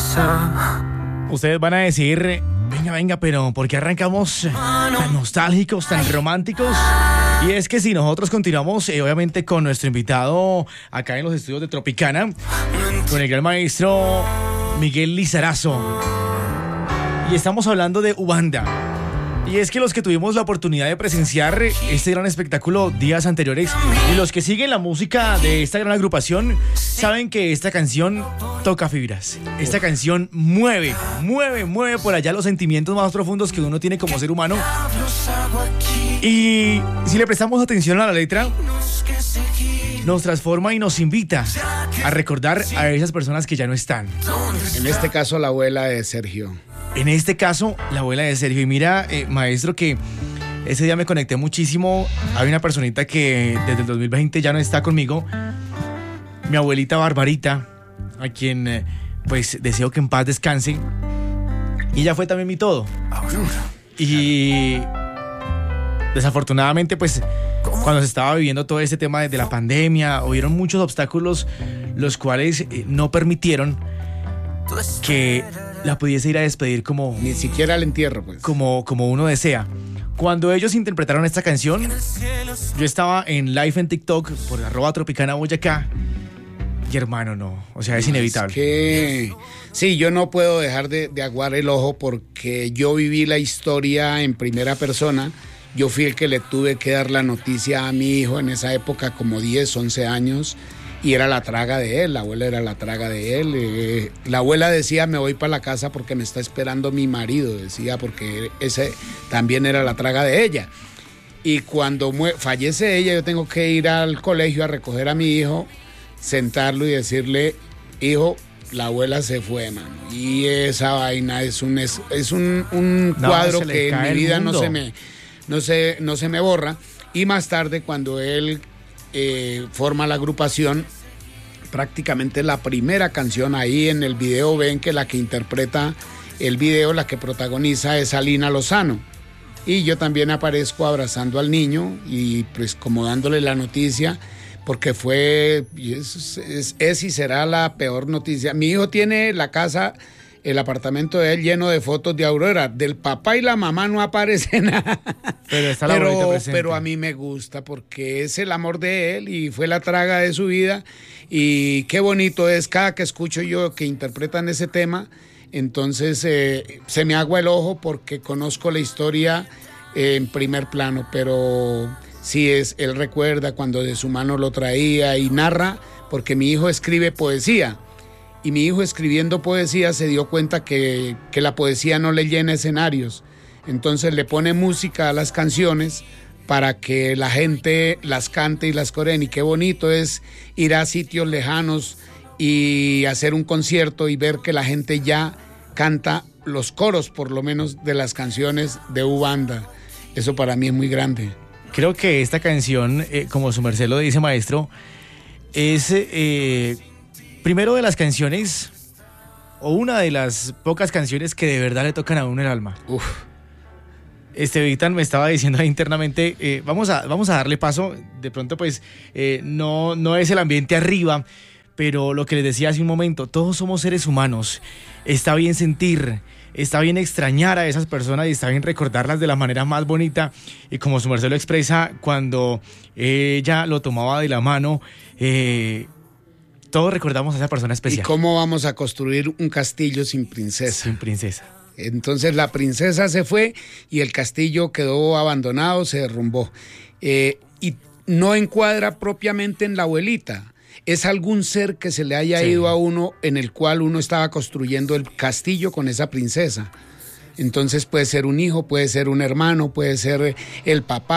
Ustedes van a decir, venga, pero ¿por qué arrancamos tan nostálgicos, tan románticos? Y es que si nosotros continuamos, obviamente, con nuestro invitado acá en los estudios de Tropicana, con el gran maestro Miguel Lizarazo, y estamos hablando de Ubanda. Y es que los que tuvimos la oportunidad de presenciar este gran espectáculo días anteriores y los que siguen la música de esta gran agrupación saben que esta canción toca fibras. Esta canción mueve por allá los sentimientos más profundos que uno tiene como ser humano. Y si le prestamos atención a la letra, nos transforma y nos invita a recordar a esas personas que ya no están. En este caso, la abuela de Sergio. En este caso, la abuela de Sergio. Y mira, maestro, que ese día me conecté muchísimo. Hay una personita que desde el 2020 ya no está conmigo. Mi abuelita Barbarita, a quien pues deseo que en paz descanse. Y ella fue también mi todo. Y desafortunadamente, pues, cuando se estaba viviendo todo este tema de la pandemia, hubieron muchos obstáculos, los cuales no permitieron que la pudiese ir a despedir como... Ni siquiera al entierro, pues. Como uno desea. Cuando ellos interpretaron esta canción, yo estaba en live en TikTok por @Tropicana Boyacá. Y hermano, no. O sea, es inevitable. Es que... Sí, yo no puedo dejar de aguar el ojo porque yo viví la historia en primera persona. Yo fui el que le tuve que dar la noticia a mi hijo en esa época, como 10, 11 años. Y era la traga de él, la abuela era la traga de él. La abuela decía, me voy para la casa porque me está esperando mi marido, decía, porque ese también era la traga de ella. Y cuando fallece ella, yo tengo que ir al colegio a recoger a mi hijo, sentarlo y decirle, hijo, la abuela se fue, mano. Y esa vaina es un cuadro que en mi vida no se me borra. Y más tarde, cuando él forma la agrupación, prácticamente la primera canción, ahí en el video ven que la que interpreta el video, la que protagoniza es Alina Lozano, y yo también aparezco abrazando al niño y pues como dándole la noticia, porque fue es y será la peor noticia. Mi hijo tiene la casa, el apartamento de él lleno de fotos de Aurora. Del papá y la mamá no aparece nada. Pero a mí me gusta porque es el amor de él y fue la traga de su vida. Y qué bonito es cada que escucho yo que interpretan ese tema. Entonces se me agua el ojo porque conozco la historia en primer plano. Pero sí, él recuerda cuando de su mano lo traía y narra, porque mi hijo escribe poesía. Y mi hijo, escribiendo poesía, se dio cuenta que la poesía no le llena escenarios. Entonces le pone música a las canciones para que la gente las cante y las coreen. Y qué bonito es ir a sitios lejanos y hacer un concierto y ver que la gente ya canta los coros, por lo menos, de las canciones de Ubanda. Eso para mí es muy grande. Creo que esta canción, como su merced lo dice, maestro, es... primero de las canciones, o una de las pocas canciones que de verdad le tocan a uno el alma. Uf. Vitan me estaba diciendo ahí internamente, vamos a darle paso. De pronto pues no es el ambiente arriba, pero lo que les decía hace un momento, todos somos seres humanos. Está bien sentir, está bien extrañar a esas personas y está bien recordarlas de la manera más bonita. Y como su merced lo expresa, cuando ella lo tomaba de la mano, todos recordamos a esa persona especial. ¿Y cómo vamos a construir un castillo sin princesa? Sin princesa. Entonces la princesa se fue y el castillo quedó abandonado, se derrumbó. Y no encuadra propiamente en la abuelita. Es algún ser que se le haya ido a uno, en el cual uno estaba construyendo el castillo con esa princesa. Entonces puede ser un hijo, puede ser un hermano, puede ser el papá.